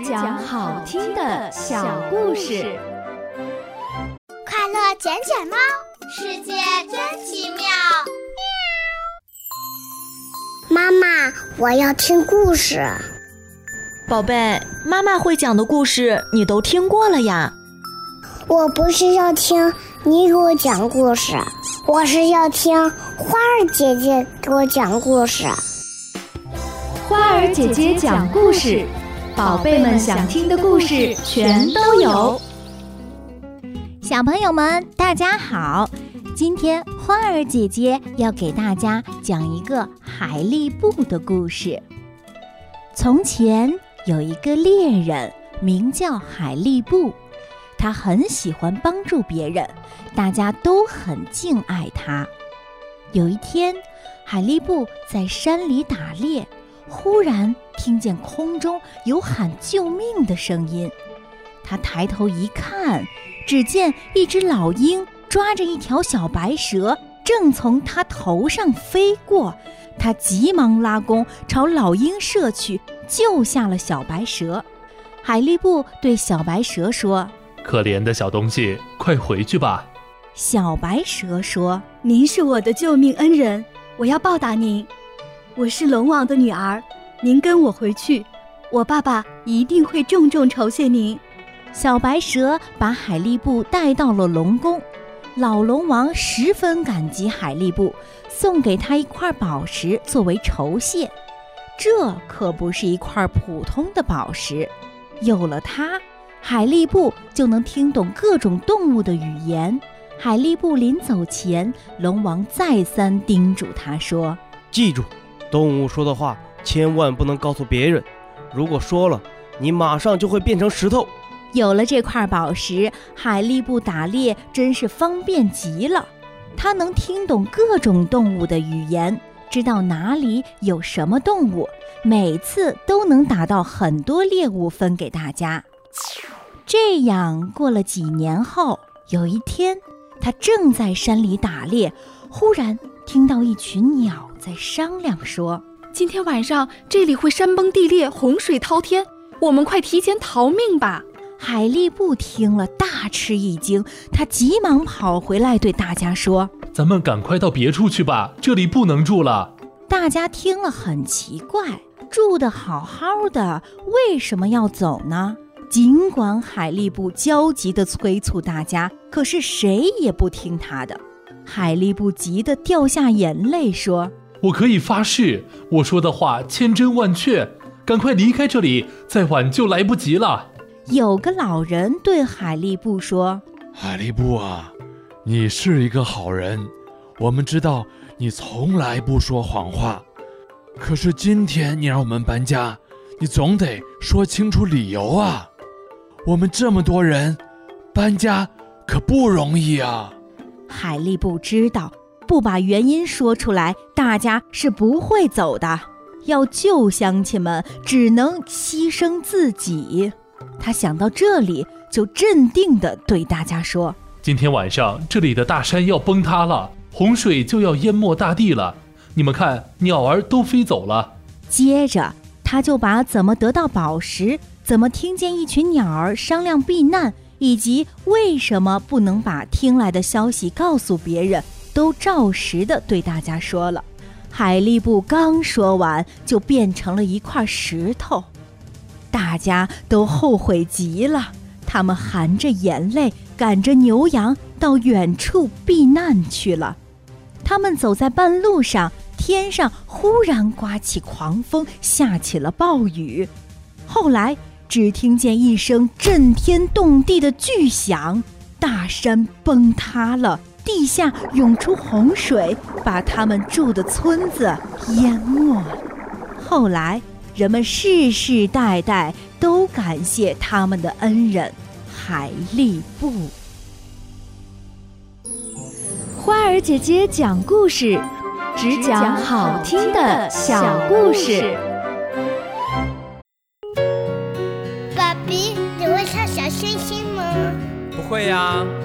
讲好听的小故事。 快乐捡捡猫，世界真奇妙。妈妈，我要听故事。 宝贝，妈妈会讲的故事你都听过了呀。 我不是要听你给我讲故事，我是要听花儿姐姐给我讲故事。 花儿姐姐讲故事，宝贝们想听的故事全都有。 小朋友们大家好，今天花儿姐姐要给大家讲一个海力布的故事。从前有一个猎人名叫海力布，他很喜欢帮助别人，大家都很敬爱他。有一天，海力布在山里打猎，忽然听见空中有喊救命的声音。他抬头一看，只见一只老鹰抓着一条小白蛇，正从他头上飞过。他急忙拉弓朝老鹰射去，救下了小白蛇。海力布对小白蛇说： 可怜的小东西，快回去吧。 小白蛇说： 您是我的救命恩人，我要报答您。我是龙王的女儿，您跟我回去，我爸爸一定会重重酬谢您。 小白蛇把海力布带到了龙宫，老龙王十分感激海力布，送给他一块宝石作为酬谢。这可不是一块普通的宝石，有了它，海力布就能听懂各种动物的语言。海力布临走前，龙王再三叮嘱他说： 记住，动物说的话千万不能告诉别人，如果说了，你马上就会变成石头。 有了这块宝石，海力布打猎真是方便极了。他能听懂各种动物的语言，知道哪里有什么动物，每次都能打到很多猎物分给大家。这样过了几年后，有一天，他正在山里打猎，忽然听到一群鸟在商量说： 今天晚上这里会山崩地裂，洪水滔天，我们快提前逃命吧。 海力布听了大吃一惊，他急忙跑回来对大家说： 咱们赶快到别处去吧，这里不能住了。 大家听了很奇怪，住得好好的，为什么要走呢？尽管海力布焦急地催促大家，可是谁也不听他的。海力布急得掉下眼泪说： 我可以发誓，我说的话千真万确，赶快离开这里，再晚就来不及了。 有个老人对海力布说： 海力布啊，你是一个好人，我们知道你从来不说谎话，可是今天你让我们搬家，你总得说清楚理由啊。我们这么多人，搬家可不容易啊。 海力布知道，不把原因说出来，大家是不会走的。要救乡亲们，只能牺牲自己。他想到这里，就镇定地对大家说： 今天晚上这里的大山要崩塌了，洪水就要淹没大地了，你们看，鸟儿都飞走了。 接着他就把怎么得到宝石，怎么听见一群鸟儿商量避难，以及为什么不能把听来的消息告诉别人，都照实地对大家说了。海力布刚说完，就变成了一块石头。大家都后悔极了，他们含着眼泪，赶着牛羊到远处避难去了。他们走在半路上，天上忽然刮起狂风，下起了暴雨。后来只听见一声震天动地的巨响，大山崩塌了，地下涌出洪水，把他们住的村子淹没了。后来人们世世代代都感谢他们的恩人海力布。 花儿姐姐讲故事，只讲好听的小故事。 爸比，你会唱小星星吗？ 不会呀。